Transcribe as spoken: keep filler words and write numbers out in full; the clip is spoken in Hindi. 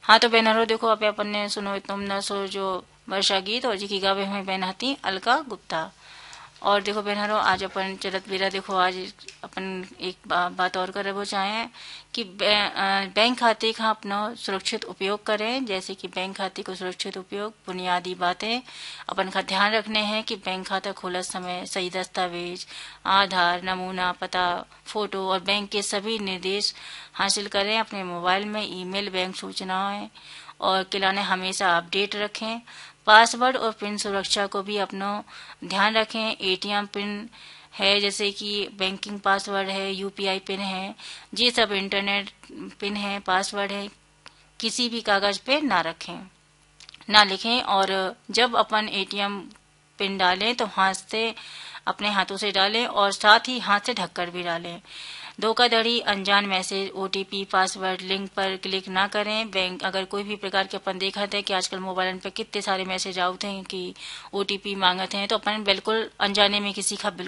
हाँ तो बहनरो देखो अबे अपन ने सुनो तुम न सो जो वर्षा गीत और जी की गावे हमें बहनाती अलका गुप्ता। और देखो बहनरो आज अपन चलत बेरा देखो आज अपन एक बा, बात और करे वो चाहे कि बै, अ, बैंक खाते का अपना सुरक्षित उपयोग करें। जैसे कि बैंक खाते को सुरक्षित उपयोग बुनियादी बातें अपन का ध्यान रखने हैं कि बैंक खाता खोलत समय सही दस्तावेज आधार नमूना पता फोटो और बैंक के सभी निर्देश हासिल करें। अपने मोबाइल में ईमेल बैंक सूचनाएं और किलाने हमेशा अपडेट रखें। पासवर्ड और पिन सुरक्षा को भी अपना ध्यान रखें। एटीएम पिन है जैसे कि बैंकिंग पासवर्ड है यूपीआई पिन है ये सब इंटरनेट पिन है पासवर्ड है किसी भी कागज पे ना रखें ना लिखें। और जब अपन एटीएम पिन डालें तो हाथ से अपने हाथों से डालें और साथ ही हाथ से ढककर भी डालें। धोखाधड़ी अनजान मैसेज ओटीपी पासवर्ड लिंक पर क्लिक ना करें। बैंक अगर कोई भी प्रकार के अपन देखा थे कि आजकल मोबाइल पे कितने सारे मैसेज आते हैं कि ओटीपी मांगते हैं तो अपन बिल्कुल अनजाने में किसी का